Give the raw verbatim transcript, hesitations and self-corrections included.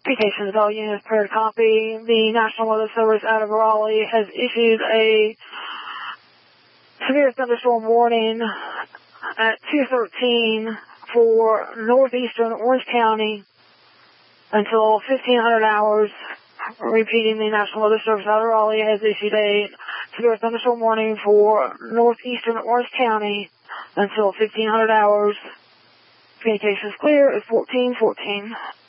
Communications, all units prepared to copy. The National Weather Service out of Raleigh has issued a severe thunderstorm warning at two thirteen for northeastern Orange County until fifteen hundred hours. Repeating, the National Weather Service out of Raleigh has issued a severe thunderstorm warning for northeastern Orange County until fifteen hundred hours. Communications clear at fourteen fourteen.